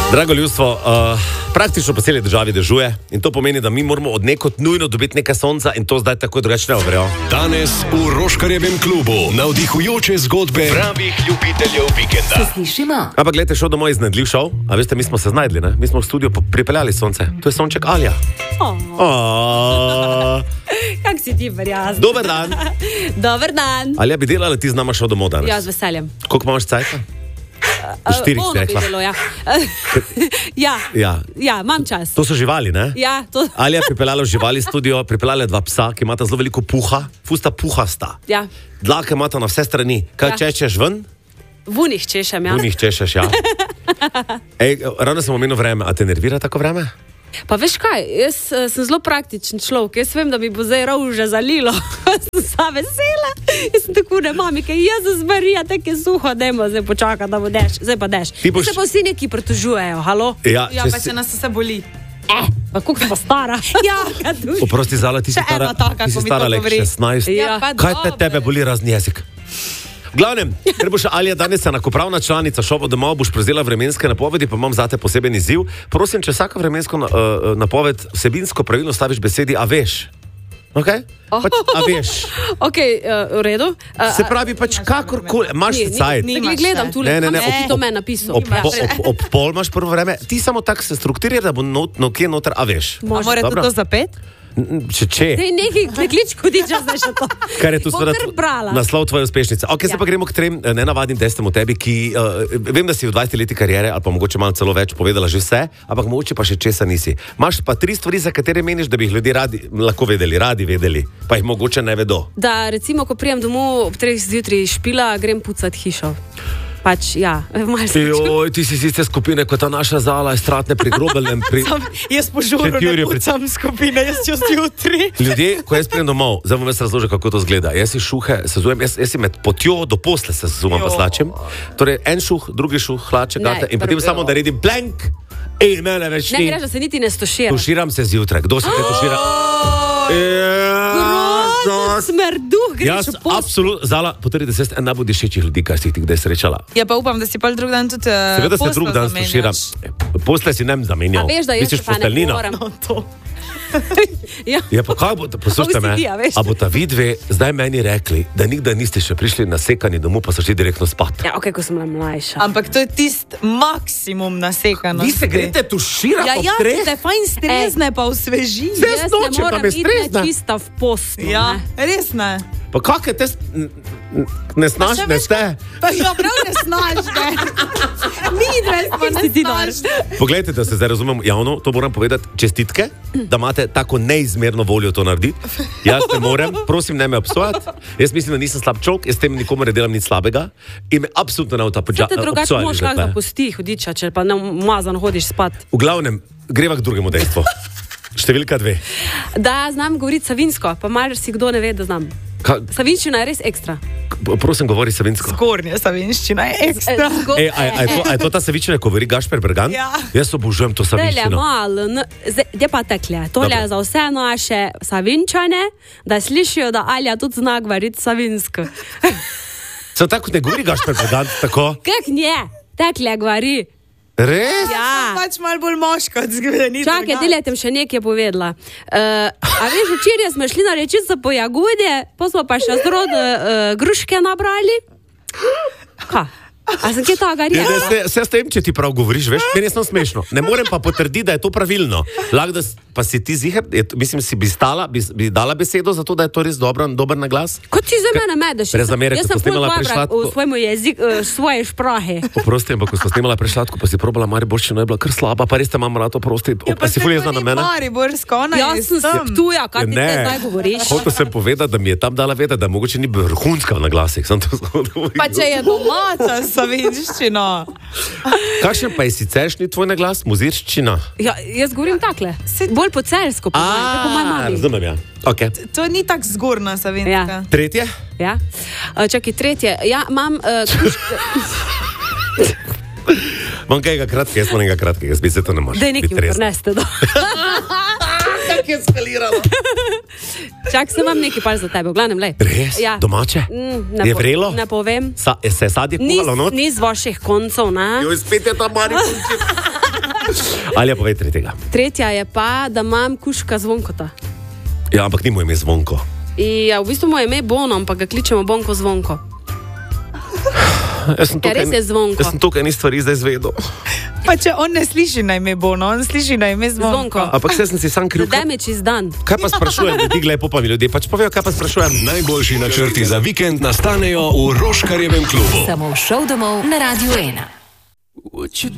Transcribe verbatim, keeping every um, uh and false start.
Drago ljudstvo, uh, praktično po celi državi dežuje in to pomeni, da mi moramo od nekod nujno dobiti nekaj sonca in to zdaj tako drugače ne obrejo. Danes v Roškarjevem klubu navdihujoče zgodbe pravih ljubiteljev vikenda. Se slišimo? Ampak gledajte, šel domov iznedljiv šov, a veste, mi smo se znajdli, ne? Mi smo v studio pripeljali sonce. To je sonček Alja. Oh. Oh. Kak si ti verjazno? Dober dan. Dober dan. Alja, bi delala ti z nama šel domov danes? Ja, z veseljem. Koliko imaš cajta? V štirih si rekla. Bilo, ja. ja. Ja. Ja, imam čas. To so živali, ne? Ja, to... Alja je pripeljala v živali studio, pripeljala dva psa, ki imata zelo veliko puha, fusta puhasta. Ja. Dlake imata na vse strani. Kaj Ja. češeš ven? V unih češem, ja. V njih češeš, ja. Ej, ravno sem omenil vreme, a te nervira tako vreme? Pa veš kaj, jaz uh, sem zelo praktičen človek, jaz vem, da mi bo zdaj rovže zalilo. Sem sa vesela. Jaz sem tako ne mami, kaj Jezus Marija, tako je suho, dajmo zdaj počakati, da bo dež. Zdaj pa dež. Ti boš- Se pa vsi neki pritožujejo, halo? Ja, Ja, če pa si- se nas vse boli. Eh, pa koliko pa stara? Ja, kaj tu? Oprosti, Zala, ti si Še stara, ena taka, ti si ko mi stara to lek govori. šestnajst. Ja. pa Kaj te dobro. tebe boli razni jezik? V glavnem, ker bo še Alja danes enakopravna članica šova domov, boš prevzela vremenske napovedi, pa imam zate poseben izziv. Prosim, če vsako vremensko uh, napoved vsebinsko pravilno staviš besedi, a veš. Okay? Pač, a veš. Ok, uh, v redu. Uh, Se pravi, pač kakorkoli, imaš ni- ni- cajt. ni- Nimaš Gledam še. tule, Ne, ne, kam ne, si ti ob- to meni napisal. Ob, po, ob, ob pol imaš prvo vreme, ti samo tako se strukturiraš, da bo not, no, kje noter, a veš. A more Dobro. tudi to zapet? Če, če. Dej nekaj klikličko, ti čas, da še to. Kar je tu Bom seveda kar brala. naslov tvoje uspešnice. Ok, ja. Ja. Zdaj pa gremo k trem eh, nenavadnim testom o tebi, ki uh, vem, da si v dvajsetih letih kariere ali pa mogoče malo celo več povedala že vse, ampak mogoče pa še česa nisi. Imaš pa tri stvari, za katere meniš, da bi jih ljudje radi, lahko vedeli, radi vedeli, pa jih mogoče ne vedo. Da, recimo, ko prijem domov ob treh zjutraj špila, grem pucat hišo. Pač, ja, malo se čutim. Joj, ti si sicer skupine, kot ta naša Zala, je stratne pri grobelnem. Pri... Jaz požurim, Šentjurju ne pri- pucam skupine, jaz čez jutri. Ljudje, ko jaz prijem domov, zdaj bom jaz razložil, kako to zgleda. Jaz si šuhe sezujem, jaz, jaz si med potjo do posle se sezumam pa Jo. slačem. Torej, en šuh, drugi šuh, hlače, Ne, gate in potem prvo- samo naredim blank in mene več Ne ni. greš, da se niti ne stošira. Tuširam se zjutraj. Kdo se te tušira? Ja, Smrduh, Jaz, greš v post. absolutno, Zala, potrdite se, en najbolj dišečih ljudi, kar si jih kdaj srečala. Ja, pa upam, da si pa drug dan tudi uh, Seveda se drug dan tuširam. Posle si nem zamenjal. A veš, da jaz Misliš pa ne posteljnino? morem. No, to. Ja. Ja, pa kaj bo, poslušajte me, O C D, a veš. a bo ta vidve zdaj meni rekli, da nikdar niste še prišli na sekanje domov, pa so šli direktno spat. Ja, ok, ko sem bila mlajša. Ampak to je tist maksimum nasekanosti. Vi se greste tuširati Ja, ob ja, treh? ti te fajn stresne, pa osveži. Se- Jaz nočem, ne pa morem me iti stresne. ne čista v post. no, Ja, ne. res ne. Pa kakšne te s- n- n- ne snaš, še ne veš, ste? Pa ja, prav ne snaš, ne. Mi dve smo Si ti ne dar. snaš. Poglejte, da se zdaj razumem javno, to moram povedati, čestitke, da imate tako neizmerno voljo to narediti. Jaz ne morem, prosim, ne me obsojati. Jaz mislim, da nisem slab človek, jaz s tem nikomu ne delam nič slabega in me absolutno ne Te utapodža. drugače moš lahko zapusti, hudiča, če pa ne umazan hodiš spat. V glavnem, greva k drugemu dejstvu. Številka dve. Da, znam govoriti savinsko, pa mar si kdo ne ve, da znam. Ka, Savinščina je res ekstra. prosim, govori savinsko. Zgornja savinščina je ekstra. Eh, zgo- Ej, a, a, je to, a je to ta savičina, ko govori Gašper Bergan? Ja. Jaz obožujem to Tele savičino. malo, n- zdaj zdaj pa tekle. Tole Dobro. je za vse naše savinčane, da slišijo, da Alja tudi zna govoriti savinsko. Sem tako, ne govori Gašper Bergan, tako? Kak nje, tekle govori. Res? Ja. Pač malo bolj moško, zgodeni. Čakaj, delajte še nekaj povedala. Uh, a veš, včeraj smo šli na rečico po jagode, pa smo pa še zrod uh, gruške nabrali. Ka? A sem kje to Ja, agarjala? ne, se, se s tem, če ti prav govoriš, veš, meni je samo smešno. Ne morem pa potrditi, da je to pravilno. Lahko, da s- pa si ti ziher, je, to- mislim, si bi, stala, bi, bi dala besedo za to, da je to res dobro, dober naglas? Kot ti za mene medeš? Brez zamere, Jaz ko sem smo snemala ful dobra prešlatko- v svojem jeziku, v svoje šprahe. Oprosti, ampak ko smo snemala prešlatko, pa si probala Mariborščino, je bila kar slaba, pa res te imam rad, oprosti. Ja, Pa si ful jezna na mene? Mariborsko, ona je Jaz sem tam. se tuja, kaj ti te zdaj govoriš? Hotel sem povedati, da mi je tam dala vedeti, da mogoče ni vrhunska v naglasih. Sem to zgodil. Pa če je domača savinščina. Kakšen pa je siceršnji tvoj naglas, muzirščina? Ja, jaz govorim takle, bolj po celsko, po mojem, tako moja mama. razumem, ja. Okay. To ni tako zgorna savinska. Ja. Tretje? Ja? Uh, čakaj, tretje. Ja, imam... Uh, Imam kaj kratkega, jaz moram ga kratkega, jaz bi se to ne može. da je nekaj prneste. Kako je skaliralo? Čak, sem vam nekaj par za tebe, v glavnem, lej. Res? Ja. Domače? Mm, ne Je po- vrelo? Ne povem. Sa, se je sadje Ni, kuhalo not? ni z vaših koncev, ne? Joj, spet je ta Mariborščina. Alja, povej tretjega. Tretja je pa, da imam kužka Zvonkota. Ja, ampak ni mu ime Zvonko. I, ja, v bistvu moje ime je Bono, ampak ga kličemo Bonko Zvonko. Jaz sem Ja, res je Zvonko. Jaz sem tukaj ni stvari zdaj zvedel. Pa če on ne sliši na ime Bono, on sliši na ime Zvonko. Zvonko. Ampak se sem si sam kriv. The damage is done. Kaj pa sprašujem, ljudi gledaj, pa mi ljudje pač povejo, kaj pa sprašujem. Najboljši načrti za vikend nastanejo v Roškarjevem klubu. Samo v šov domov na Radiu ena.